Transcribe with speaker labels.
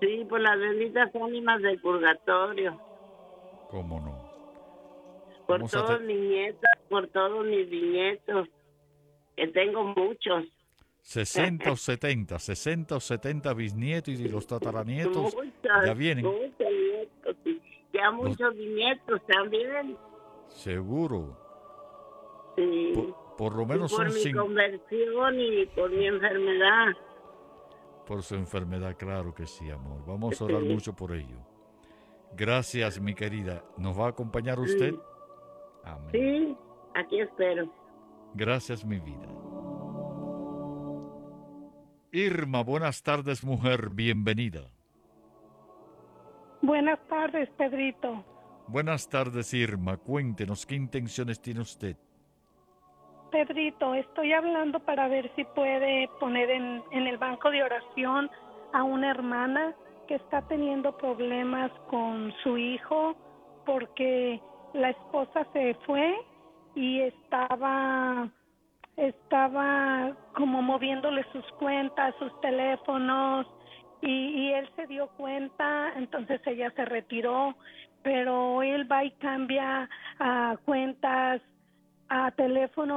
Speaker 1: Sí, por las benditas ánimas del purgatorio,
Speaker 2: ¿Cómo no?
Speaker 1: por
Speaker 2: Vamos a
Speaker 1: todos mis nietos, por todos mis bisnietos, que tengo muchos.
Speaker 2: 60 o 70 bisnietos y los tataranietos ya
Speaker 1: Muchos,
Speaker 2: vienen.
Speaker 1: muchos nietos, y ya
Speaker 2: Los,
Speaker 1: muchos bisnietos también.
Speaker 2: seguro.
Speaker 1: Sí,
Speaker 2: Por lo
Speaker 1: y
Speaker 2: menos
Speaker 1: por
Speaker 2: son
Speaker 1: mi
Speaker 2: 5
Speaker 1: conversión y por mi enfermedad.
Speaker 2: por su enfermedad, claro que sí, amor. Vamos a orar
Speaker 1: Sí,
Speaker 2: mucho por ello. Gracias, mi querida. ¿Nos va a acompañar usted? Amén.
Speaker 1: sí, aquí espero.
Speaker 2: Gracias, mi vida. Irma, buenas tardes, mujer. Bienvenida.
Speaker 3: Buenas tardes, Pedrito.
Speaker 2: Buenas tardes, Irma. Cuéntenos qué intenciones tiene usted.
Speaker 3: Pedrito, estoy hablando para ver si puede poner en el banco de oración a una hermana que está teniendo problemas con su hijo porque la esposa se fue y estaba como moviéndole sus cuentas, sus teléfonos, y él se dio cuenta, entonces ella se retiró, pero él va y cambia a cuentas, a teléfonos